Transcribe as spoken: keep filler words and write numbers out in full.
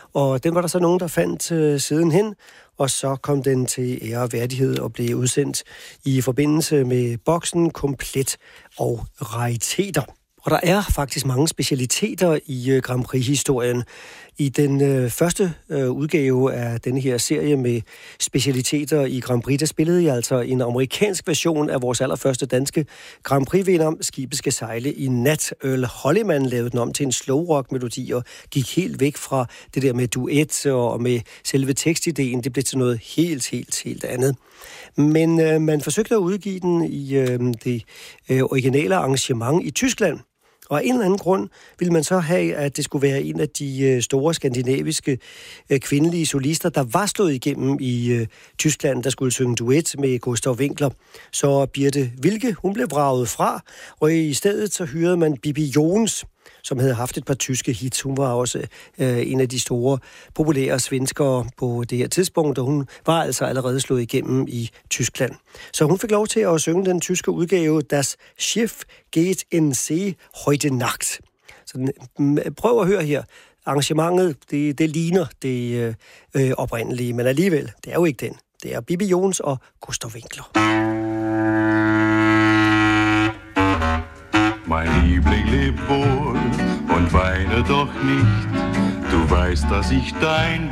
Og den var der så nogen, der fandt øh, sidenhen, og så kom den til ære og værdighed og blev udsendt i forbindelse med boksen, komplet og rariteter. Og der er faktisk mange specialiteter i øh, Grand Prix-historien. I den øh, første øh, udgave af denne her serie med specialiteter i Grand Prix, der spillede jeg altså en amerikansk version af vores allerførste danske Grand Prix-vinder. Skibet skal sejle i nat. Earl Holliman lavede den om til en slow rock-melodi og gik helt væk fra det der med duet og med selve tekstideen. Det blev til noget helt, helt, helt andet. Men øh, man forsøgte at udgive den i øh, det øh, originale arrangement i Tyskland. Og af en eller anden grund ville man så have, at det skulle være en af de store skandinaviske kvindelige solister, der var slået igennem i Tyskland, der skulle synge duet med Gustav Winckler. Så Birte Wilke, hun blev vraget fra, og i stedet så hyrede man Bibi Jons, som havde haft et par tyske hits. Hun var også øh, en af de store populære svenskere på det her tidspunkt, og hun var altså allerede slået igennem i Tyskland. Så hun fik lov til at synge den tyske udgave, Das Schiff geht in See heute Nacht. Så prøv at høre her. Arrangementet, det, det ligner det øh, oprindelige, men alligevel, det er jo ikke den. Det er Bibi Jons og Gustav Winckler. Mein Liebling, leb wohl und weine doch nicht. Du weißt, dass ich dein